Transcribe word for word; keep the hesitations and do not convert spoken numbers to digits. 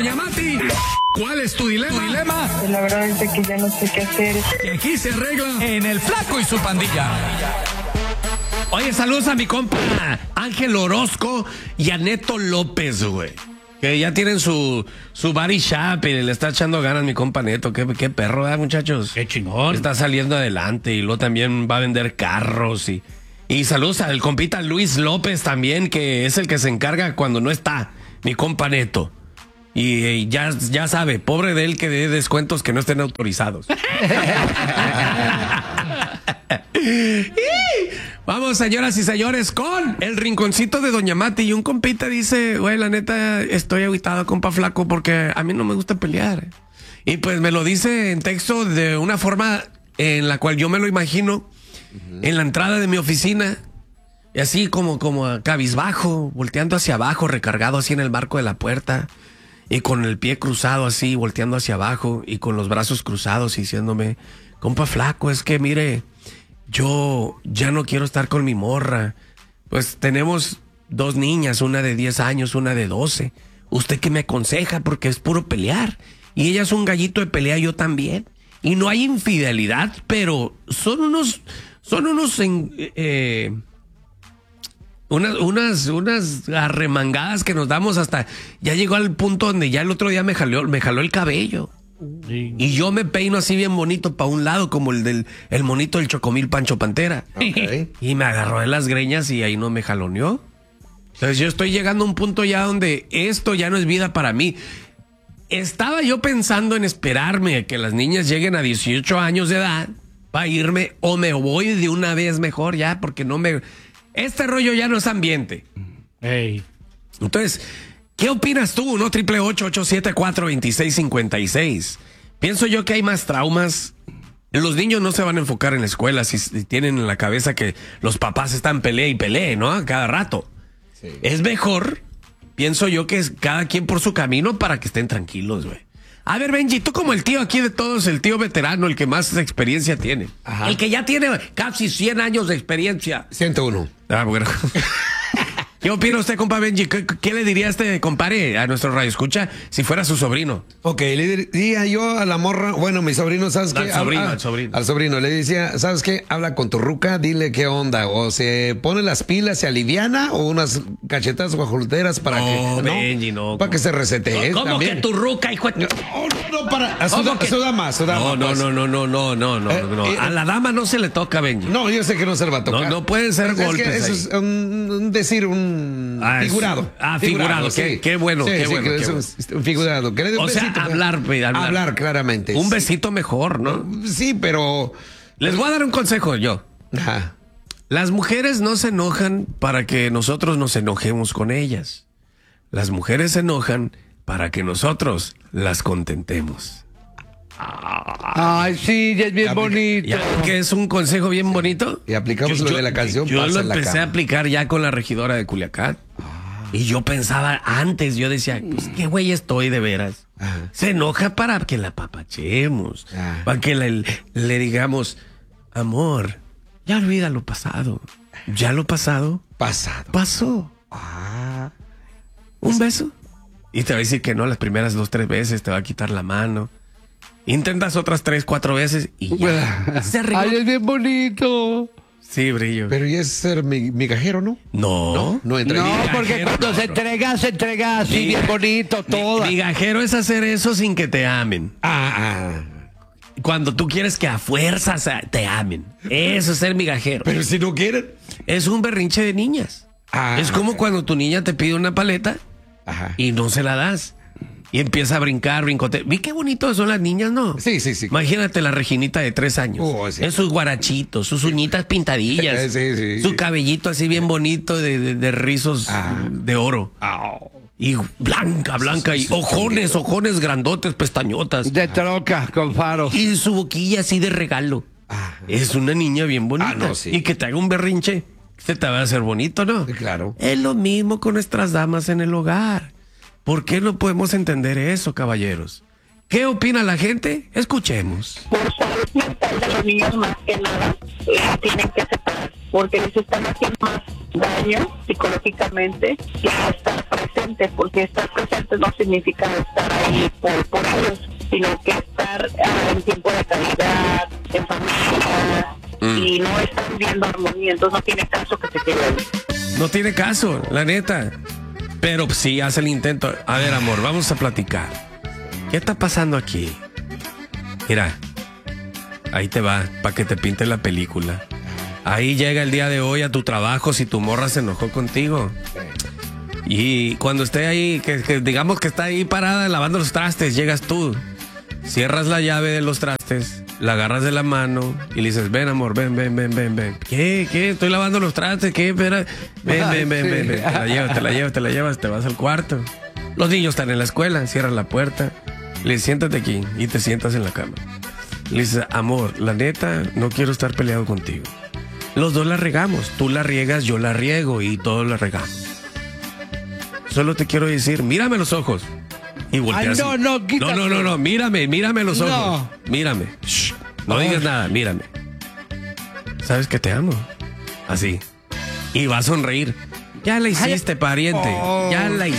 Doña Mati, ¿cuál es tu dilema? ¿Tu dilema? Pues la verdad es que ya no sé qué hacer. Y aquí se arregla en El Flaco y su pandilla. Oye, saludos a mi compa Ángel Orozco y a Neto López, güey. Que ya tienen su, su body shop y le está echando ganas mi compa Neto. Qué, qué perro, ¿verdad, muchachos? Qué chingón. Está saliendo adelante y luego también va a vender carros. Y, y saludos al compita Luis López también, que es el que se encarga cuando no está mi compa Neto. Y, y ya, ya sabe, pobre de él que dé descuentos que no estén autorizados. Vamos, señoras y señores, con el rinconcito de Doña Mati. Y un compita dice, güey, la neta, estoy agüitado, compa Flaco, porque a mí no me gusta pelear. Y pues me lo dice en texto de una forma en la cual yo me lo imagino, uh-huh, en la entrada de mi oficina, y así como, como cabizbajo, volteando hacia abajo, recargado así en el marco de la puerta, y con el pie cruzado así, volteando hacia abajo, y con los brazos cruzados, y diciéndome, compa Flaco, es que mire, yo ya no quiero estar con mi morra. Pues tenemos dos niñas, una de diez años, una de doce. ¿Usted qué me aconseja? Porque es puro pelear. Y ella es un gallito de pelea, yo también. Y no hay infidelidad, pero son unos, son unos, eh, unas, unas, unas arremangadas que nos damos hasta, ya llegó al punto donde ya el otro día me jaló, me jaló el cabello. Sí. Y yo me peino así bien bonito para un lado, como el del el monito del Chocomil Pancho Pantera. Okay. Y me agarró de las greñas y ahí no me jaloneó. Entonces yo estoy llegando a un punto ya donde esto ya no es vida para mí. Estaba yo pensando en esperarme a que las niñas lleguen a dieciocho años de edad para irme, o me voy de una vez mejor ya, porque no me... Este rollo ya no es ambiente. Hey. Entonces... ¿qué opinas tú? ¿No? Triple ocho, ocho siete cuatro, veintiséis cincuenta y seis. Pienso yo que hay más traumas. Los niños no se van a enfocar en la escuela si, si tienen en la cabeza que los papás están pelea y pelea, ¿no? A cada rato. Sí. Es mejor, pienso yo, que es cada quien por su camino para que estén tranquilos, güey. A ver, Benji, tú como el tío aquí de todos, el tío veterano, el que más experiencia tiene. Ajá. El que ya tiene casi cien años de experiencia. ciento uno. Ah, bueno. ¿Qué opina usted, compa Benji? ¿Qué, qué le diría a este compadre, a nuestro radio escucha, si fuera su sobrino? Ok, le diría yo a la morra, bueno, mi sobrino, ¿sabes qué? Al sobrino, al, al sobrino. Al sobrino, le decía, ¿sabes qué? Habla con tu ruca, dile qué onda, o se pone las pilas, se aliviana, o unas cachetadas guajoloteras para no, que... No, Benji, no. Para que se resete. ¿Cómo también. que tu ruca, hijo de... No, no, no, para... A su, que... a su dama, a su dama. No, no, pues. no, no, no, no, no, no, eh, no. Eh, a la dama no se le toca, Benji. No, yo sé que no se le va a tocar. No, no pueden ser es golpes que eso ahí. es un, un decir, un... Ah, figurado. Ah, figurado. figurado qué, sí. qué bueno, sí, qué sí, bueno. Que qué eso bueno. Es un figurado. Que le dé un o besito, sea, hablar, hablar. Hablar, claramente. Un besito mejor, ¿no? Sí, pero... Les voy a dar un consejo yo. Ajá. Las mujeres no se enojan para que nosotros nos enojemos con ellas. Las mujeres se enojan para que nosotros las contentemos. Ay, sí, ya es bien bonito. ¿Ya que es un consejo bien sí. bonito? Y aplicamos yo, lo de la canción. Yo lo empecé a aplicar ya con la regidora de Culiacán. Ah. Y yo pensaba antes, yo decía, pues, qué güey estoy de veras. Ajá. Se enoja para que la papachemos. Ajá. Para que le, le digamos, amor, ya olvida lo pasado. Ya lo pasado. Pasado. Pasó. Ah. Un beso. Y te va a decir que no las primeras dos, tres veces, te va a quitar la mano. Intentas otras tres, cuatro veces y ya. Se arregló. Ay, es bien bonito. Sí, brillo. Pero ya es ser migajero, ¿no? No. No, no, entra no migajero, porque cuando no, se entrega, se entrega así, Mig bien bonito, todo. Migajero es hacer eso sin que te amen. Ah, ah. Cuando tú quieres que a fuerzas te amen. Eso es ser migajero. Pero si no quieren. Es un berrinche de niñas. Ah, es como cuando tu niña te pide una paleta. Ajá. Y no se la das. Y empieza a brincar, brincote. Vi qué bonitos son las niñas, ¿no? Sí, sí, sí. Imagínate la Reginita de tres años. Oh, sí. En sus guarachitos, sus uñitas pintadillas. Sí, sí, su sí. cabellito así bien bonito de, de, de rizos ah. de oro. Oh. Y blanca, blanca. Y ojones, ojones grandotes, pestañotas. De troca, con faro. Y su boquilla así de regalo. Ah. Es una niña bien bonita. Ah, no, sí. Y que te haga un berrinche, se te va a hacer bonito, ¿no? Claro. Es lo mismo con nuestras damas en el hogar. ¿Por qué no podemos entender eso, caballeros? ¿Qué opina la gente? Escuchemos. Por salud mental de los niños, más que nada, tienen que separar. porque les están haciendo más daño psicológicamente que estar presente, porque estar presente no significa estar ahí por, por ellos, sino que estar uh, en tiempo de calidad, en familia, mm. y no están viendo armonía, entonces no tiene caso que se quede ahí. No tiene caso, la neta. Pero sí hace el intento. A ver, amor, vamos a platicar. ¿Qué está pasando aquí? Mira, ahí te va, para que te pinte la película. Ahí llega el día de hoy a tu trabajo si tu morra se enojó contigo. Y cuando esté ahí, que, que digamos que está ahí parada lavando los trastes, llegas tú, cierras la llave de los trastes, la agarras de la mano y le dices, ven amor, ven, ven, ven, ven, ven. ¿Qué? ¿Qué? Estoy lavando los trastes, ¿qué? Espera. Ven, ven, ven, ven, ven. Te la llevas, te la llevas, te la llevas, te vas al cuarto. Los niños están en la escuela, cierras la puerta, le dices, siéntate aquí y te sientas en la cama. Le dices, amor, la neta, no quiero estar peleado contigo. Los dos la regamos, tú la riegas, yo la riego y todos la regamos. Solo te quiero decir, mírame los ojos. Y volteas. Ay, no, no, quítate. No, no, no, no, mírame, mírame los ojos. No. Mírame. Shh, no digas nada, mírame. ¿Sabes que te amo? Así. Y va a sonreír. Ya la hiciste, pariente. Oh. Ya la hiciste.